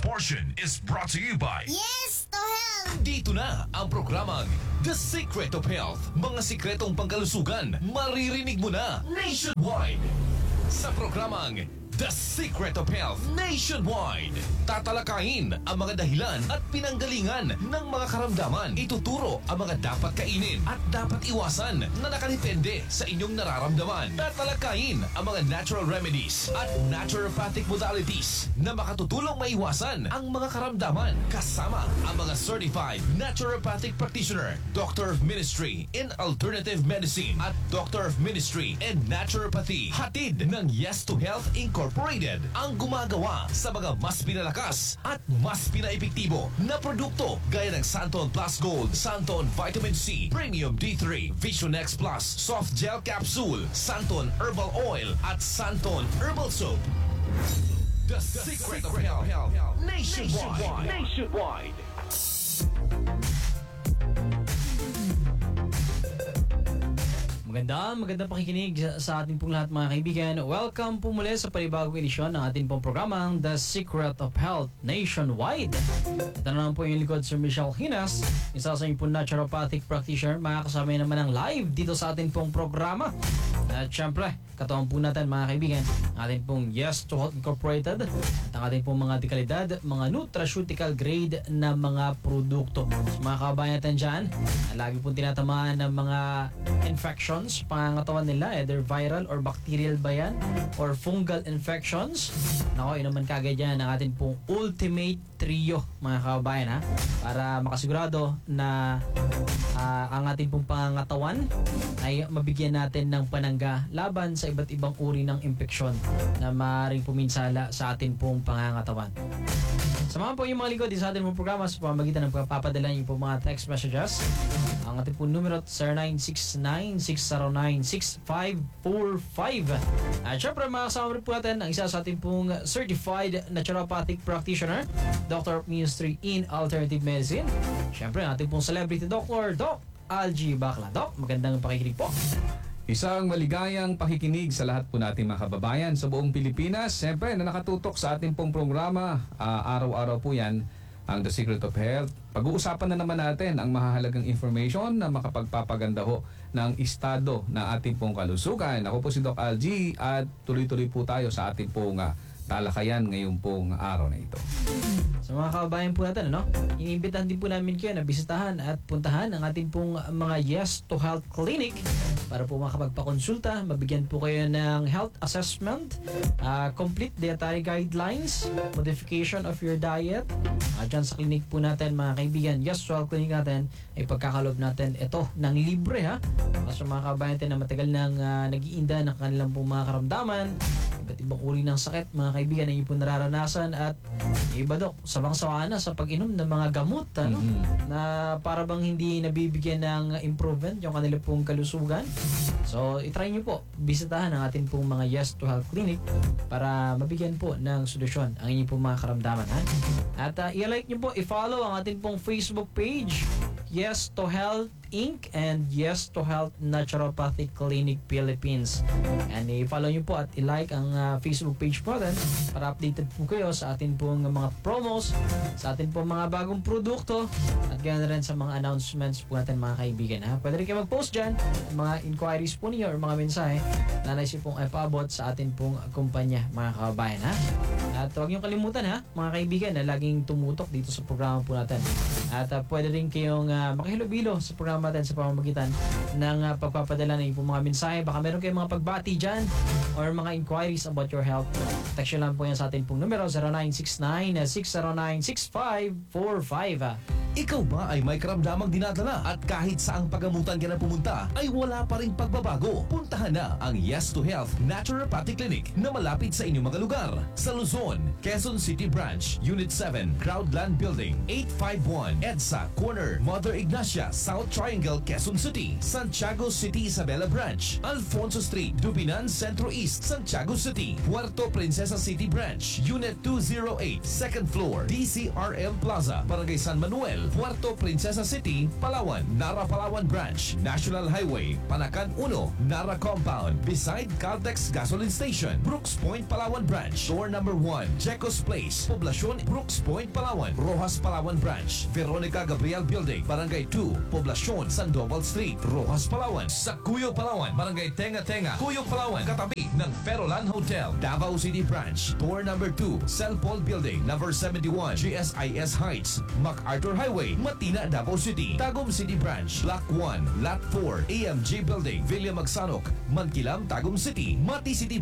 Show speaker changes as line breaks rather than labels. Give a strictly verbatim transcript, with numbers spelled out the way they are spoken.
portion is brought to you by
Yes to Health!
Dito na ang programang The Secret of Health. Mga sikretong pangkalusugan, maririnig mo na nationwide. Sa programang The Secret of Health Nationwide, tatalakayin ang mga dahilan at pinanggalingan ng mga karamdaman. Ituturo ang mga dapat kainin at dapat iwasan na nakadepende sa inyong nararamdaman. Tatalakayin ang mga natural remedies at naturopathic modalities na makatutulong maiwasan ang mga karamdaman. Kasama ang mga certified naturopathic practitioner, Doctor of Ministry in Alternative Medicine at Doctor of Ministry in Naturopathy. Hatid ng Yes to Health Incorporated ang gumagawa sa mga mas pinalakas at mas pinaepektibo na produkto gaya ng Santon Plus Gold, Santon Vitamin C, Premium D three, Vision X Plus, Soft Gel Capsule, Santon Herbal Oil at Santon Herbal Soap. The, the Secret, Secret of Health, health, health. Nationwide. Nationwide.
Magandang, magandang pakikinig sa ating pong lahat mga kaibigan. Welcome po muli sa panibagong edisyon ng ating pong programang The Secret of Health Nationwide. Ito na naman po yung likod Sir Michelle Hinas, isa sa inyong po naturopathic practitioner. Makakasama naman ang live dito sa ating pong programa. At syempre, katawan po natin mga kaibigan, ang ating pong Yes to Health Incorporated at ang ating pong mga dekalidad, mga nutraceutical grade na mga produkto. So, mga kabayan natin dyan, lagi pong tinatamaan ng mga infections pangangatawan nila, either viral or bacterial ba yan or fungal infections. Nako, yun naman kagad yan ang ating pong ultimate trio mga kabayan, ha, para makasigurado na uh, ang ating pong pangangatawan ay mabigyan natin ng panangga laban sa iba't ibang uri ng impeksyon na maaaring puminsala sa ating pong pangangatawan. Samahan po yung mga lingkod sa ating pong programa sa pamamagitan ng pagpapadala niyo po mga text messages. Ang ating pong numero zero nine six nine, six zero nine, six five four five. At syempre makasama rin po natin ang isa sa ating pong certified naturopathic practitioner, Doctor of Ministry in Alternative Medicine. Syempre ang ating pong celebrity doctor, Doc Algie Bacla. Doc, magandang pakikinig po.
Isang maligayang pakikinig sa lahat po nating mga kababayan sa buong Pilipinas. Siyempre na nakatutok sa ating pong programa, uh, araw-araw po yan, ang The Secret of Health. Pag-uusapan na naman natin ang mahahalagang information na makapagpapaganda ho ng estado ng ating pong kalusugan. Ako po si Doc Algie at tuloy-tuloy po tayo sa ating pong uh, talakayan ngayong pong araw na ito.
Sa mga kababayan po natin, ano, iniimbitahan din po namin kayo na bisitahan at puntahan ang ating pong mga Yes to Health Clinic para po makapagpakonsulta, mabigyan po kayo ng health assessment, uh, complete dietary guidelines, modification of your diet. Uh, dyan sa clinic po natin mga kaibigan, Yes to Health Clinic natin, ay pagkakalob natin ito ng libre, ha. Sa mga kababayan natin na matagal nang uh, nag-iinda ng kanilang pong mga karamdaman, iba't ibang uri ng sakit mga kaibigan na inyo po nararanasan, at iba dok, sabang-sawa na sa pag-inom ng mga gamot, ano, mm-hmm. na para bang hindi nabibigyan ng improvement yung kanila pong kalusugan. So, itry nyo po, bisitahan ang ating pong mga Yes to Health Clinic para mabigyan po ng solusyon ang inyong pong mga karamdaman, ha? At uh, i-like nyo po, i-follow ang ating pong Facebook page, Yes to Health Incorporated and Yes to Health Naturopathic Clinic Philippines. And i-follow nyo po at i-like ang uh, Facebook page po natin para updated po kayo sa atin pong mga promos, sa atin pong mga bagong produkto, at ganoon rin sa mga announcements po natin mga kaibigan, ha. Pwede rin kayo mag-post dyan mga inquiries po niyo or mga mensahe na nais pong ipaabot sa atin pong kumpanya mga kababayan, ha. At huwag niyong kalimutan, ha, mga kaibigan, na laging tumutok dito sa programa po natin. At uh, pwede rin kayong uh, makihilobilo sa programa natin sa pamamagitan ng uh, pagpapadala ng mga mensahe. Baka meron kayong mga pagbati dyan or mga inquiries about your health. Text lang po yan sa atin pong numero zero nine six nine, six zero nine, six five four five.
Ikaw ba ay may karamdamang dinadala at kahit saang pagamutan ka na pumunta ay wala pa ring pagbabago? Puntahan na ang Yes to Health Naturopathic Clinic na malapit sa inyong mga lugar. Sa Luzon, Quezon City Branch, Unit seven, Crowdland Building, eight five one, EDSA, Corner, Mother Ignacia, South Triangle, Quezon City. Santiago City, Isabela Branch, Alfonso Street, Dubinan, Centro East, Santiago City. Puerto Princesa City Branch, Unit two oh eight, second floor, D C R M Plaza, Barangay San Manuel, Mall, Puerto Princesa City, Palawan, Nara Palawan Branch, National Highway, Panakan one, Nara Compound, beside Caltex Gasoline Station, Brooks Point, Palawan Branch, door number one, Jecos Place, Poblacion, Brooks Point, Palawan, Rojas Palawan Branch, Veronica Gabriel Building, Barangay two, Poblacion, Sandoval Street, Rojas Palawan, sa Cuyo Palawan, Barangay Tenga Tenga, Cuyo Palawan, katabi ng Ferolan Hotel, Davao City Branch, door number two, Cell Paul Building, number seventy-one, G S I S Heights, MacArthur Highway, Matina, Davao City, Tagum City Branch, Block one, Lot four, A M G Building, Villa Magsanok, Mankilam, Tagum City, Mati City